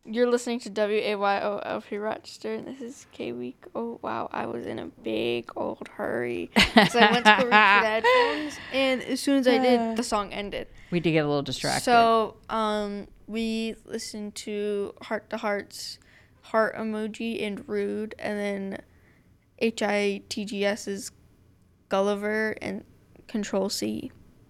You're listening to WAYOLP Rochester, and this is K-Week. Oh, wow. I was in a big old hurry. So I went to go reach for the headphones, and as soon as I did, the song ended. We did get a little distracted. So, we listened to Heart to Heart's Heart Emoji and Rude, and then HITGS's Gulliver and Control C.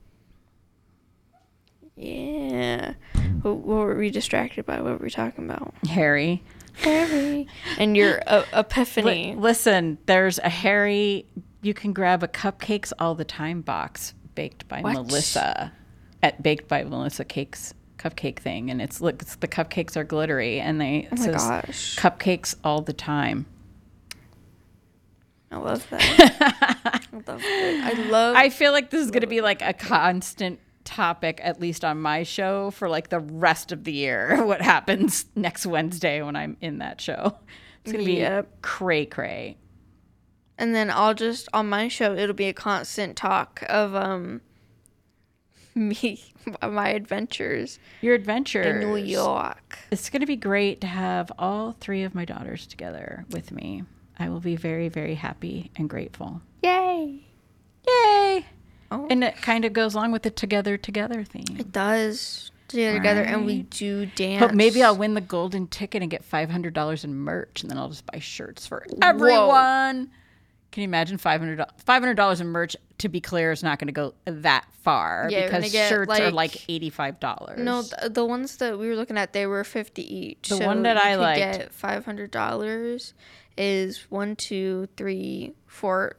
Yeah. What were we distracted by? What were we talking about? Harry. And your epiphany. Listen, there's a Harry, you can grab a Cupcakes All the Time box baked by Melissa at Baked by Melissa Cakes cupcake thing. And it's the cupcakes are glittery and it says Cupcakes All the Time. I love that. I feel like this is going to be like a constant topic, at least on my show, for like the rest of the year. What happens next Wednesday when I'm in that show? It's gonna be cray. And then on my show, it'll be a constant talk of my adventures. Your adventures in New York. It's gonna be great to have all three of my daughters together with me. I will be very, very happy and grateful. Yay! Oh. And it kind of goes along with the together theme. It does. Together, and we do dance. But maybe I'll win the golden ticket and get $500 in merch, and then I'll just buy shirts for everyone. Whoa. Can you imagine $500 in merch? To be clear, is not going to go that far because shirts are like $85. No, the ones that we were looking at, they were $50 each. The one that I liked, get $500 is 1, 2, 3, 4.